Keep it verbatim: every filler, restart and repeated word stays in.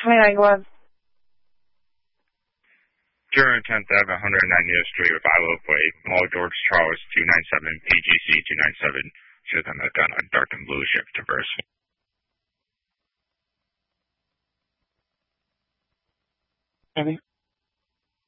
Hi, Iowa. Zero tenth Avenue, one ninetieth Street with Iowa Plate, Mall George Charles, two nine seven, P G C two nine seven, shows on the gun on dark and blue shift diverse. Any?